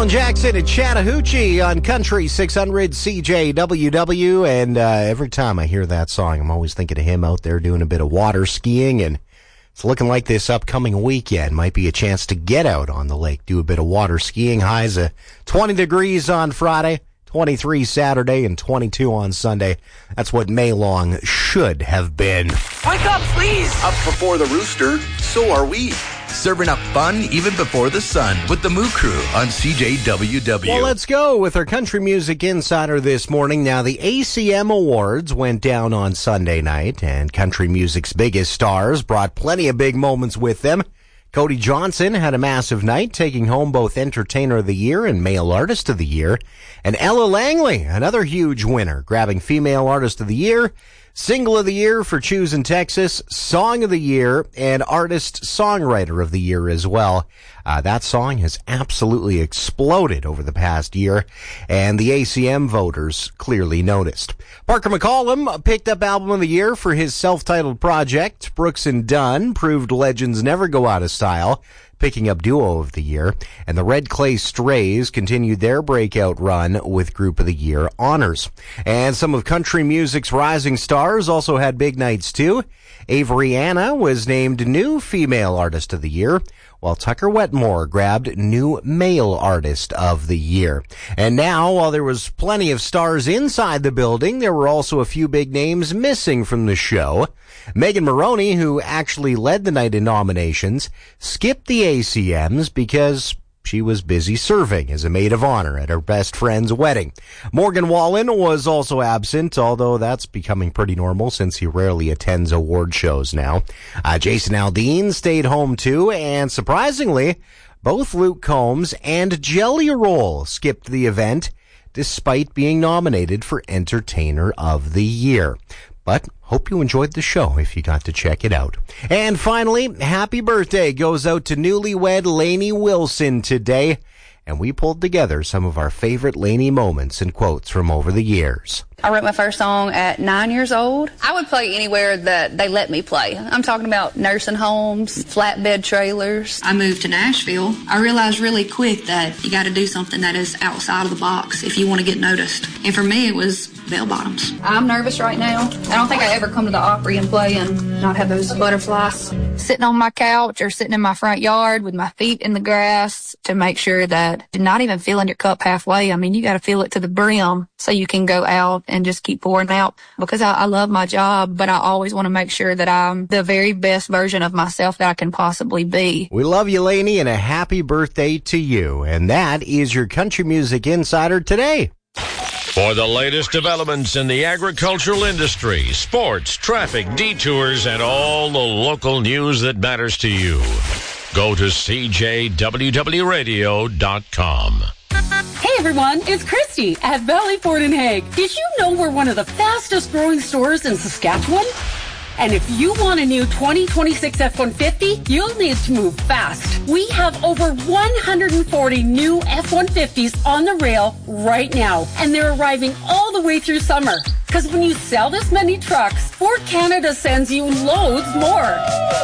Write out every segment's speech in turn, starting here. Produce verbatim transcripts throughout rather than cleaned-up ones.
Alan Jackson and Chattahoochee on Country six hundred C J W W, and uh, every time I hear that song, I'm always thinking of him out there doing a bit of water skiing, and it's looking like this upcoming weekend might be a chance to get out on the lake, do a bit of water skiing. Highs of twenty degrees on Friday, twenty-three Saturday, and twenty-two on Sunday. That's what May long should have been. Wake up, please! Up before the rooster, so are we. Serving up fun even before the sun with the Moo Crew on C J W W. Well, let's go with our Country Music Insider this morning. Now, the A C M Awards went down on Sunday night, and country music's biggest stars brought plenty of big moments with them. Cody Johnson had a massive night, taking home both Entertainer of the Year and Male Artist of the Year. And Ella Langley, another huge winner, grabbing Female Artist of the Year, Single of the Year for Choosing Texas, Song of the Year, and Artist Songwriter of the Year as well. Uh, that song has absolutely exploded over the past year, and the A C M voters clearly noticed. Parker McCollum picked up Album of the Year for his self-titled project. Brooks and Dunn proved legends never go out of style, picking up Duo of the Year, and the Red Clay Strays continued their breakout run with Group of the Year honors. And some of country music's rising stars also had big nights too. Avery Anna was named New Female Artist of the Year, while Tucker Wetmore grabbed New Male Artist of the Year. And now, while there was plenty of stars inside the building, there were also a few big names missing from the show. Megan Maroney, who actually led the night in nominations, skipped the A C Ms because she was busy serving as a maid of honor at her best friend's wedding. Morgan Wallen was also absent, although that's becoming pretty normal since he rarely attends award shows now. Uh, Jason Aldean stayed home too, and surprisingly, both Luke Combs and Jelly Roll skipped the event despite being nominated for Entertainer of the Year. But hope you enjoyed the show if you got to check it out. And finally, happy birthday goes out to newlywed Lainey Wilson today. And we pulled together some of our favorite Lainey moments and quotes from over the years. I wrote my first song at nine years old. I would play anywhere that they let me play. I'm talking about nursing homes, flatbed trailers. I moved to Nashville. I realized really quick that you got to do something that is outside of the box if you want to get noticed. And for me, it was bell bottoms. I'm nervous right now. I don't think I ever come to the Opry and play and not have those butterflies. Sitting on my couch or sitting in my front yard with my feet in the grass to make sure that you're not even filling your cup halfway. I mean, you got to fill it to the brim so you can go out and just keep pouring out, because I, I love my job, but I always want to make sure that I'm the very best version of myself that I can possibly be. We love you, Lainey, and a happy birthday to you. And that is your Country Music Insider today. For the latest developments in the agricultural industry, sports, traffic, detours, and all the local news that matters to you, go to C J W W radio dot com. Hey everyone, it's Christy at Valley Ford in Hague. Did you know we're one of the fastest growing stores in Saskatchewan? And if you want a new twenty twenty-six F one fifty, you'll need to move fast. We have over one hundred forty new F one fifties on the rail right now, and they're arriving all the way through summer. Because when you sell this many trucks, Ford Canada sends you loads more.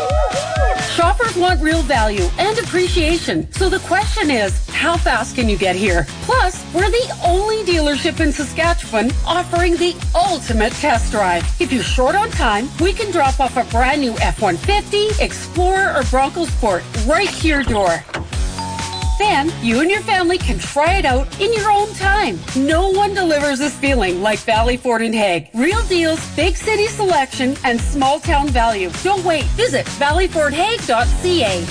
Shoppers want real value and appreciation. So the question is, how fast can you get here? Plus, we're the only dealership in Saskatchewan offering the ultimate test drive. If you're short on time, we can drop off a brand new F one fifty, Explorer, or Bronco Sport right to your door. Then, you and your family can try it out in your own time. No one delivers this feeling like Valley Ford in Hague. Real deals, big city selection, and small town value. Don't wait. Visit valley ford hague dot c a.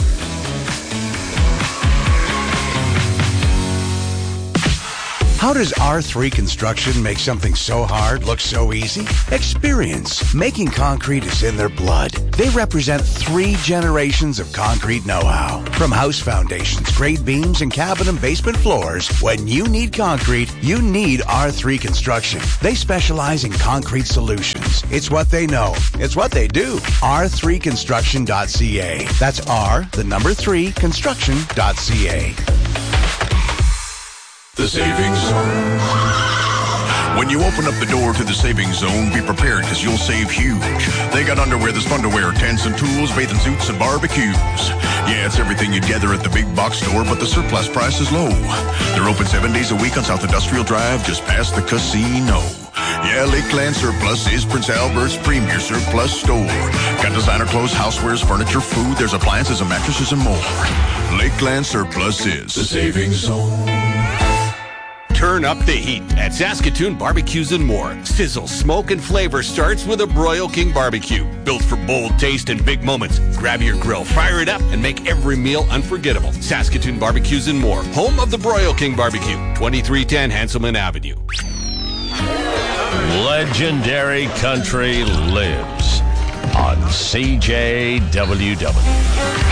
How does R three Construction make something so hard look so easy? Experience. Making concrete is in their blood. They represent three generations of concrete know-how. From house foundations, grade beams, and cabin and basement floors, when you need concrete, you need R three Construction. They specialize in concrete solutions. It's what they know. It's what they do. R three construction dot c a. That's R, the number three, construction dot c a. The Savings Zone. When you open up the door to the savings zone, be prepared because you'll save huge. They got underwear that's fun to wear, tents and tools, bathing suits and barbecues. Yeah, it's everything you'd gather at the big box store, but the surplus price is low. They're open seven days a week on South Industrial Drive, just past the casino. Yeah, Lakeland Surplus is Prince Albert's premier surplus store. Got designer clothes, housewares, furniture, food. There's appliances and mattresses and more. Lakeland Surplus is the savings zone. Turn up the heat at Saskatoon Barbecues and More. Sizzle, smoke, and flavor starts with a Broil King barbecue. Built for bold taste and big moments. Grab your grill, fire it up, and make every meal unforgettable. Saskatoon Barbecues and More. Home of the Broil King barbecue. twenty-three ten Hanselman Avenue. Legendary country lives on C J W W.